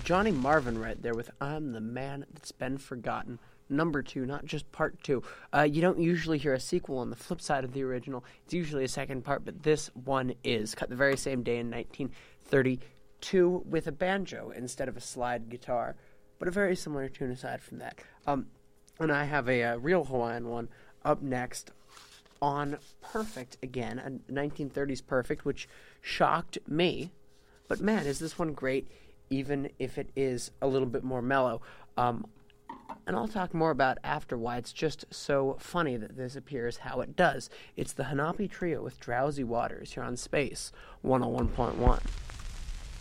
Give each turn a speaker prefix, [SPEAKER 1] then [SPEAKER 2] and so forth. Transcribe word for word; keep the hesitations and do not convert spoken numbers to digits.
[SPEAKER 1] Johnny Marvin right there with I'm the Man That's Been Forgotten. Number two, not just part two. Uh, you don't usually hear a sequel on the flip side of the original. It's usually a second part, but this one is. Cut the very same day in nineteen thirty-two with a banjo instead of a slide guitar, but a very similar tune aside from that. Um, and I have a, a real Hawaiian one up next on Perfect again, a nineteen thirties Perfect, which shocked me. But man, is this one great, even if it is a little bit more mellow. Um, and I'll talk more about after why it's just so funny that this appears how it does. It's the Hanapi Trio with Drowsy Waters here on Space one oh one point one.